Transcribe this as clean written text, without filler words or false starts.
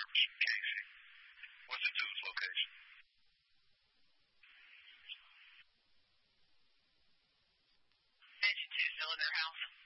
Casey. What's the two's location? 52 Cylinder House.